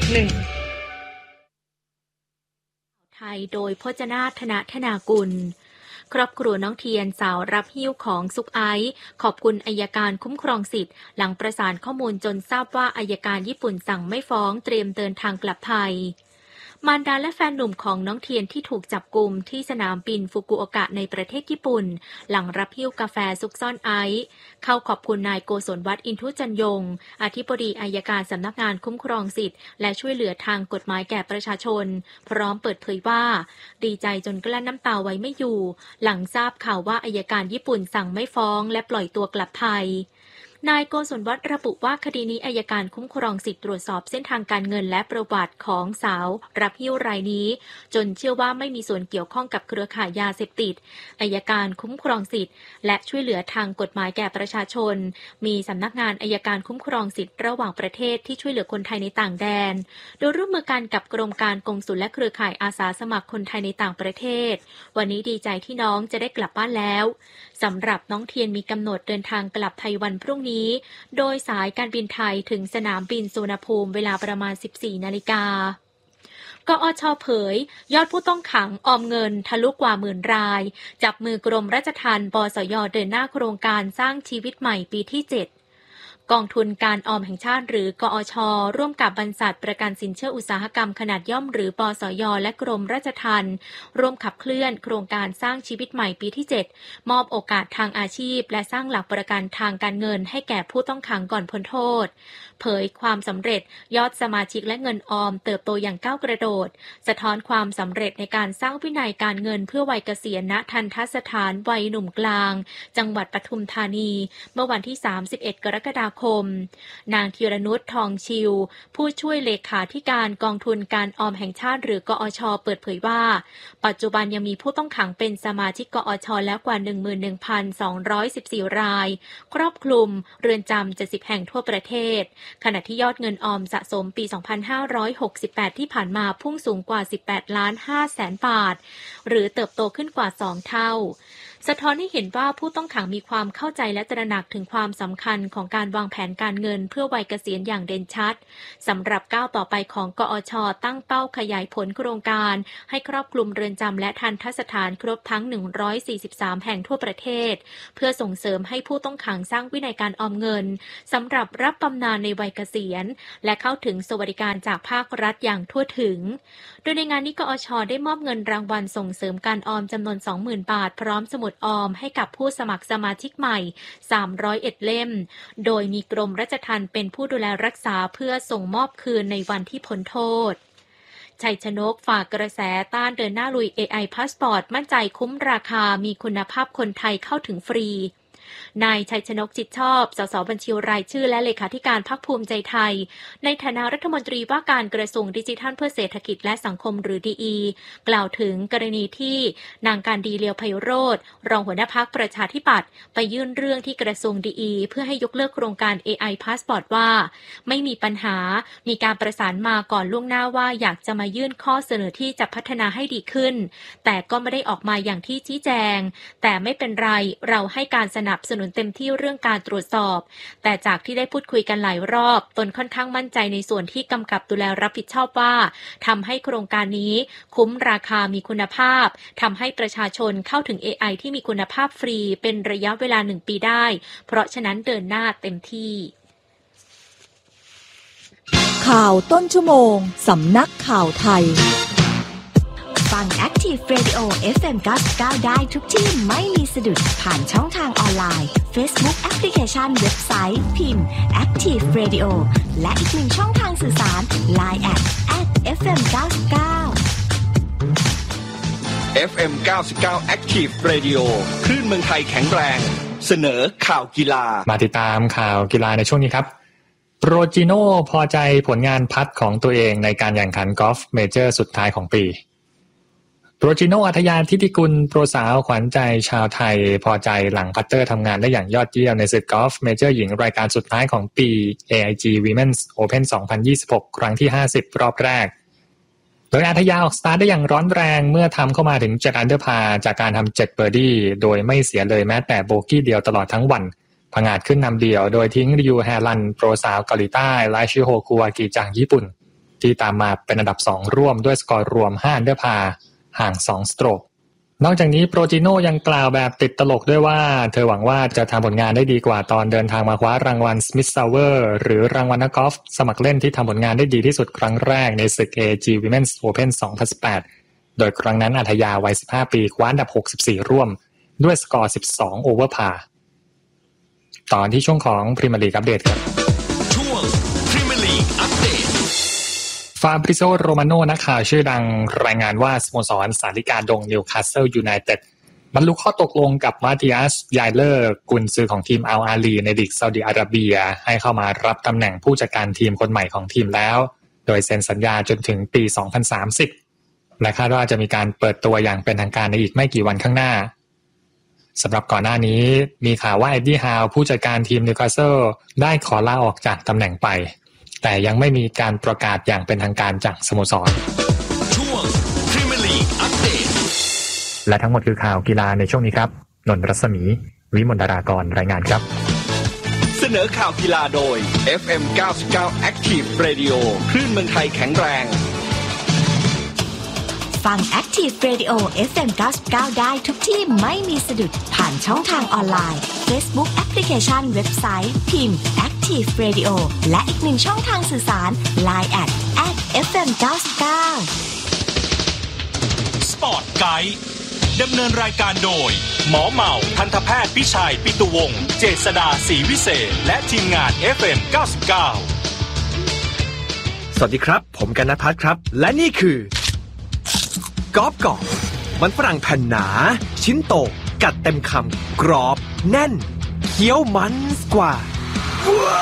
ไทยโดยพจนาถ ธนากุลครอบครัวน้องเทียนสาวรับหิ้วของซุกไอซ์ขอบคุณอัยการคุ้มครองสิทธิ์หลังประสานข้อมูลจนทราบว่าอัยการญี่ปุ่นสั่งไม่ฟ้องเตรียมเดินทางกลับไทยมารดาและแฟนหนุ่มของน้องเทียนที่ถูกจับกุมที่สนามบินฟุกุโอกะในประเทศญี่ปุ่นหลังรับหิ้วกาแฟซุกซ่อนไอซ์เข้าขอบคุณนายโกศลวัฒน์อินทุจันยงอธิบดีอัยการสำนักงานคุ้มครองสิทธิ์และช่วยเหลือทางกฎหมายแก่ประชาชนพร้อมเปิดเผยว่าดีใจจนกลั้นน้ำตาไว้ไม่อยู่หลังทราบข่าวว่าอัยการญี่ปุ่นสั่งไม่ฟ้องและปล่อยตัวกลับไทยนายโกศลวัฒน์ระบุว่าคดีนี้อัยการคุ้มครองสิทธิ์ตรวจสอบเส้นทางการเงินและประวัติของสาวรับหิ้วรายนี้จนเชื่อว่าไม่มีส่วนเกี่ยวข้องกับเครือข่ายยาเสพติดอัยการคุ้มครองสิทธิ์และช่วยเหลือทางกฎหมายแก่ประชาชนมีสำนักงานอัยการคุ้มครองสิทธิ์ระหว่างประเทศที่ช่วยเหลือคนไทยในต่างแดนโดยร่วมมือกันกับกรมการกงสุลและเครือข่ายอาสาสมัครคนไทยในต่างประเทศวันนี้ดีใจที่น้องจะได้กลับบ้านแล้วสำหรับน้องเทียนมีกำหนดเดินทางกลับไทยวันพรุ่งนี้โดยสายการบินไทยถึงสนามบินสุวรรณภูมิเวลาประมาณ 14 นาฬิกากอช.เผยยอดผู้ต้องขังออมเงินทะลุกว่าหมื่นรายจับมือกรมราชทัณฑ์ปสย.เดินหน้าโครงการสร้างชีวิตใหม่ปีที่ 7กองทุนการออมแห่งชาติหรือกอช.ร่วมกับบรรษัทประกันสินเชื่ออุตสาหกรรมขนาดย่อมหรือปสย.และกรมราชทัณฑ์ร่วมขับเคลื่อนโครงการสร้างชีวิตใหม่ปีที่ 7มอบโอกาสทางอาชีพและสร้างหลักประกันทางการเงินให้แก่ผู้ต้องขังก่อนพ้นโทษเผยความสำเร็จยอดสมาชิกและเงินออมเติบโตอย่างก้าวกระโดดสะท้อนความสำเร็จในการสร้างวินัยการเงินเพื่อวัยเกษียณณทัณฑสถานวัยหนุ่มกลางจังหวัดปทุมธานีเมื่อวันที่ 31 กรกฎาคมนางธีรนุชทองชิวผู้ช่วยเลขาธิการกองทุนการออมแห่งชาติหรือกอช.เปิดเผยว่าปัจจุบันยังมีผู้ต้องขังเป็นสมาชิกกอช.แล้วกว่า 11,214 รายครอบคลุมเรือนจำ70แห่งทั่วประเทศขณะที่ยอดเงินออมสะสมปี 2568 ที่ผ่านมาพุ่งสูงกว่า 18.5 ล้านบาทหรือเติบโตขึ้นกว่า 2 เท่าสะท้อนให้เห็นว่าผู้ต้องขังมีความเข้าใจและตระหนักถึงความสำคัญของการวางแผนการเงินเพื่อวัยเกษียณอย่างเด่นชัดสำหรับก้าวต่อไปของกอช.ตั้งเป้าขยายผลโครงการให้ครอบคลุมเรือนจำและทัณฑสถานครบทั้ง143แห่งทั่วประเทศเพื่อส่งเสริมให้ผู้ต้องขังสร้างวินัยการออมเงินสำหรับรับบำนาญในวัยเกษียณและเข้าถึงสวัสดิการจากภาครัฐอย่างทั่วถึงโดยในงานนี้กอช.ได้มอบเงินรางวัลส่งเสริมการออมจำนวน 20,000 บาทพร้อมสมุดออมให้กับผู้สมัครสมาชิกใหม่301เล่มโดยมีกรมราชทัณฑ์เป็นผู้ดูแลรักษาเพื่อส่งมอบคืนในวันที่พ้นโทษชัยชนกฝากกระแสต้านเดินหน้าลุย AI Passport มั่นใจคุ้มราคามีคุณภาพคนไทยเข้าถึงฟรีนายชัยชนกจิตชอบสสบัญชีรายชื่อและเลขาธิการพรรคภูมิใจไทยในฐานะรัฐมนตรีว่าการกระทรวงดิจิทัลเพื่อเศรษฐกิจและสังคมหรือดีกล่าวถึงกรณีที่นางการดีเลียวไพโรจน์รองหัวหน้าพรรคประชาธิปัตย์ไปยื่นเรื่องที่กระทรวงดีเพื่อให้ยกเลิกโครงการ AI Passport ว่าไม่มีปัญหามีการประสานมาก่อนล่วงหน้าว่าอยากจะมายื่นข้อเสนอที่จะพัฒนาให้ดีขึ้นแต่ก็ไม่ได้ออกมาอย่างที่ชี้แจงแต่ไม่เป็นไรเราให้การสนับสนุนเต็มที่เรื่องการตรวจสอบแต่จากที่ได้พูดคุยกันหลายรอบตนค่อนข้างมั่นใจในส่วนที่กำกับดูแลรับผิดชอบว่าทำให้โครงการนี้คุ้มราคามีคุณภาพทำให้ประชาชนเข้าถึง AI ที่มีคุณภาพฟรีเป็นระยะเวลา1 ปีได้เพราะฉะนั้นเดินหน้าเต็มที่ข่าวต้นชั่วโมงสำนักข่าวไทยฟัง Active Radio FM 99ได้ทุกที่ไม่มีสะดุดผ่านช่องทางออนไลน์ Facebook Application เว็บไซต์พิมพ์ Active Radio และอีกหนึ่งช่องทางสื่อสาร Line @FM 99 FM 99 Active Radio คลื่นเมืองไทยแข็งแรงเสนอข่าวกีฬามาติดตามข่าวกีฬาในช่วงนี้ครับโปรจิโน่พอใจผลงานพัดของตัวเองในการแข่งขันกอล์ฟเมเจอร์สุดท้ายของปีโปรจิโน่อัธยาทิติกุลโปรสาวขวัญใจชาวไทยพอใจหลังพัตเตอร์ทำงานได้อย่างยอดเยี่ยมในศึกกอล์ฟเมเจอร์หญิงรายการสุดท้ายของปี AIG Women's Open 2026 ครั้งที่ 50 รอบแรกโดยอัธยาออกสตาร์ทได้อย่างร้อนแรงเมื่อทำเข้ามาถึง7อันเดอร์พาร์จากการทำ7เบอร์ดี้โดยไม่เสียเลยแม้แต่โบกี้เดียวตลอดทั้งวันผงาดขึ้นนำเดี่ยวโดยทิ้งริยูแฮรันโปรสาวเกาหลีใต้และชิโฮคุอากิจากญี่ปุ่นที่ตามมาเป็นอันดับ2ร่วมด้วยสกอร์รวม5อันเดอร์พาร์ห่าง2สโตรกนอกจากนี้โปรจิโน่ยังกล่าวแบบติดตลกด้วยว่าเธอหวังว่าจะทำผลงานได้ดีกว่าตอนเดินทางมาคว้ารางวัลสมิธซาวเวอร์หรือรางวัลนักกอล์ฟสมัครเล่นที่ทำผลงานได้ดีที่สุดครั้งแรกในศึก AG Women's Open 2018 โดยครั้งนั้นอัธยาวัย15ปีคว้าอันดับ64ร่วมด้วยสกอร์12โอเวอร์พาร์ตอนที่ช่วงของพรีเมียร์ลีกอัปเดตครับช่วงพรีเมียร์ลีกอัปเดตฟาบริโซโรมาโนนักข่าวชื่อดังรายงานว่าสโมสรสาริกาดงนิวคาสเซิลยูไนเต็ดบรรลุข้อตกลงกับมาติอัสยายเลอร์กุนซือของทีมอัลอาลีในลีกซาอุดิอาระเบียให้เข้ามารับตำแหน่งผู้จัดการทีมคนใหม่ของทีมแล้วโดยเซ็นสัญญาจนถึงปี 2030 และคาดว่าจะมีการเปิดตัวอย่างเป็นทางการในอีกไม่กี่วันข้างหน้าสำหรับก่อนหน้านี้มีข่าวว่าเอ็ดดี้ฮาวผู้จัดการทีมนิวคาสเซิลได้ขอลาออกจากตำแหน่งไปแต่ยังไม่มีการประกาศอย่างเป็นทางการจากสโมสรช่วงพรีเมียร์ลีกอัปเดตและทั้งหมดคือข่าวกีฬาในช่วงนี้ครับนนท์รัศมีวิมลดารากรรายงานครับเสนอข่าวกีฬาโดย FM 99 Active Radio คลื่นเมืองไทยแข็งแรงฟัง Active Radio FM 99ได้ทุกที่ไม่มีสะดุดผ่านช่องทางออนไลน์ Facebook Application เว็บไซต์พิมพ์ Active Radio และอีกหนึ่งช่องทางสื่อสาร Line @FM 99 Sport Guide ดำเนินรายการโดยหมอเหมาทันตแพทย์พิชัยปิตุวงศ์เจษฎาศรีวิเศษและทีมงาน FM 99 สวัสดีครับผมกนภัทรครับและนี่คือกอล์ฟกรอบมันฝรั่งแผ่นหนาชิ้นโตกัดเต็มคำกรอบแน่นเคี้ยวมันกว่า